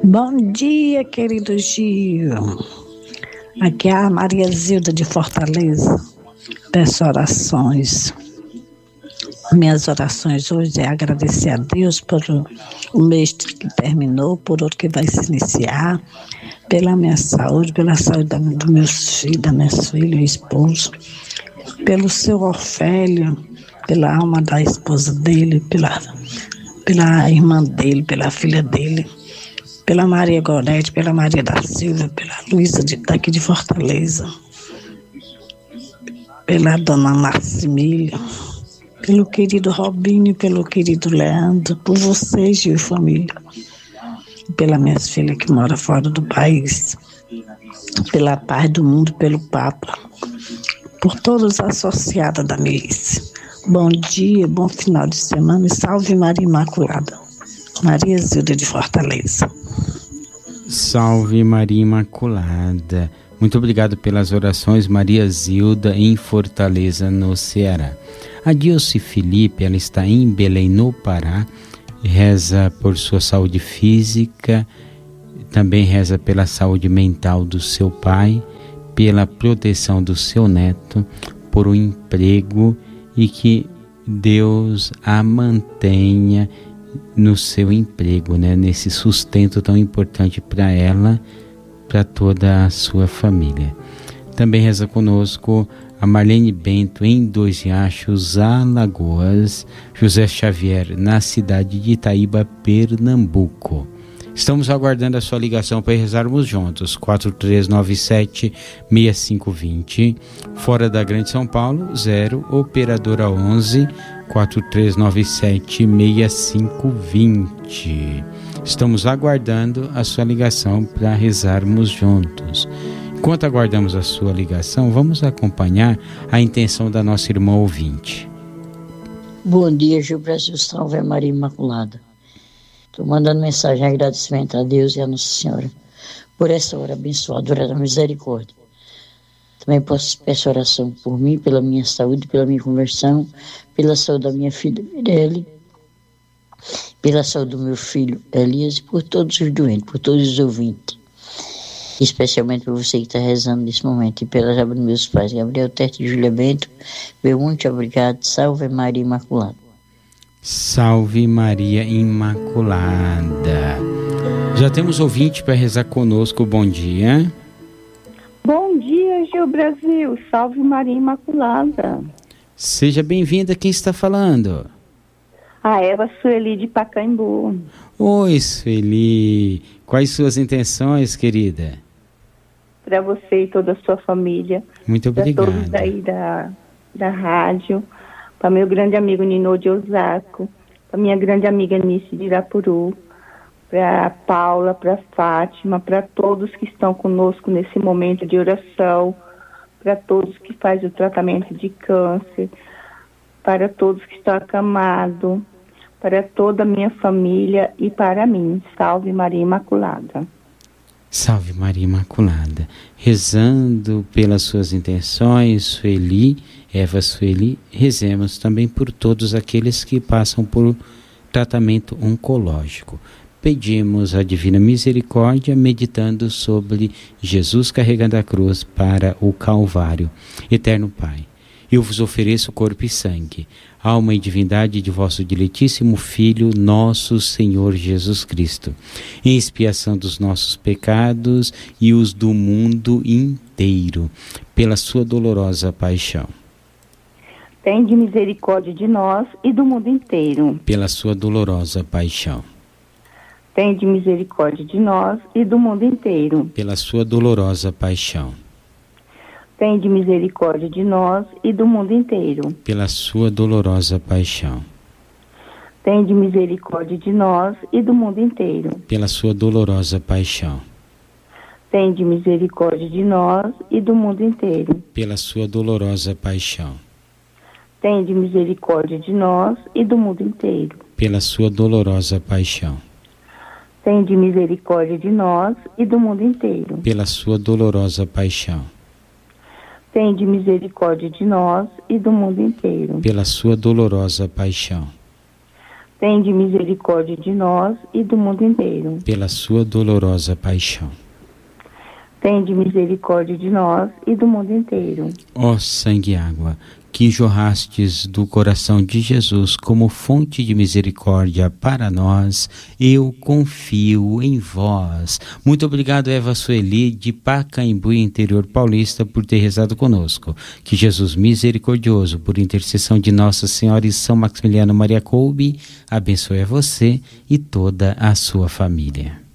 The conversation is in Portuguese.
Bom dia, querido Gil. Aqui é a Maria Zilda de Fortaleza. Peço orações. Minhas orações hoje é agradecer a Deus por o mês que terminou, por outro que vai se iniciar, pela minha saúde, pela saúde dos meus filhos, das minhas filhas e esposo, pelo seu Orfélio, pela alma da esposa dele, pela irmã dele, pela filha dele, pela Maria Gorete, pela Maria da Silva, pela Luísa daqui de Fortaleza, pela dona Marcimília, pelo querido Robinho, pelo querido Leandro, por vocês e família, pelas minhas filhas que moram fora do país, pela paz do mundo, pelo Papa, por todos associados da milícia. Bom dia, bom final de semana e salve Maria Imaculada. Maria Zilda de Fortaleza. Salve Maria Imaculada. Muito obrigado pelas orações, Maria Zilda, em Fortaleza, no Ceará. A Dilce Felipe, ela está em Belém, no Pará, reza por sua saúde física, também reza pela saúde mental do seu pai, pela proteção do seu neto, por um emprego e que Deus a mantenha no seu emprego, né? Nesse sustento tão importante para ela, para toda a sua família. Também reza conosco a Marlene Bento em Dois Riachos, Alagoas, José Xavier na cidade de Itaíba, Pernambuco. Estamos aguardando a sua ligação para rezarmos juntos, 4397-6520, fora da Grande São Paulo, 0, operadora 11, 4397-6520. Estamos aguardando a sua ligação para rezarmos juntos. Enquanto aguardamos a sua ligação, vamos acompanhar a intenção da nossa irmã ouvinte. Bom dia, Gil Brasil, salve Maria Imaculada. Estou mandando mensagem de agradecimento a Deus e a Nossa Senhora por essa hora abençoada, hora da misericórdia. Também peço oração por mim, pela minha saúde, pela minha conversão, pela saúde da minha filha Mirelle, pela saúde do meu filho Elias e por todos os doentes, por todos os ouvintes. Especialmente por você que está rezando nesse momento. E pelas obras dos meus pais, Gabriel Terte e Júlia Bento. Meu muito obrigado. Salve Maria Imaculada. Salve Maria Imaculada. Já temos ouvinte para rezar conosco. Bom dia. Bom dia, Gil Brasil. Salve Maria Imaculada. Seja bem-vinda. Quem está falando? A Eva Sueli de Pacaembu. Oi, Sueli. Quais suas intenções, querida? Para você e toda a sua família. Muito obrigado. Para todos aí da rádio. Para meu grande amigo Nino de Osasco. Para minha grande amiga Nice de Irapuru. Para Paula, para Fátima. Para todos que estão conosco nesse momento de oração. Para todos que fazem o tratamento de câncer. Para todos que estão acamados. Para toda a minha família e para mim. Salve Maria Imaculada. Salve Maria Imaculada. Rezando pelas suas intenções, Sueli, Eva Sueli, rezemos também por todos aqueles que passam por tratamento oncológico. Pedimos a Divina Misericórdia, meditando sobre Jesus carregando a cruz para o Calvário. Eterno Pai, eu vos ofereço corpo e sangue, alma e divindade de vosso diletíssimo Filho, nosso Senhor Jesus Cristo, em expiação dos nossos pecados e os do mundo inteiro, pela sua dolorosa paixão. Tende misericórdia de nós e do mundo inteiro. Pela sua dolorosa paixão. Tende misericórdia de nós e do mundo inteiro. Pela sua dolorosa paixão. Tende misericórdia de nós e do mundo inteiro. Pela sua dolorosa paixão. Tende misericórdia de nós e do mundo inteiro. Pela sua dolorosa paixão. Tende misericórdia de nós e do mundo inteiro. Pela sua dolorosa paixão. Tende misericórdia de nós e do mundo inteiro. Pela sua dolorosa paixão. Tende misericórdia de nós e do mundo inteiro. Pela sua dolorosa paixão. Tende misericórdia de nós e do mundo inteiro. Pela sua dolorosa paixão. tende misericórdia de nós e do mundo inteiro. Pela sua dolorosa paixão. Tende misericórdia de nós e do mundo inteiro. Ó sangue e água, que jorrastes do coração de Jesus como fonte de misericórdia para nós, eu confio em vós. Muito obrigado, Eva Sueli, de Pacaembu, interior paulista, por ter rezado conosco. Que Jesus misericordioso, por intercessão de Nossa Senhora e São Maximiliano Maria Kolbe, abençoe a você e toda a sua família.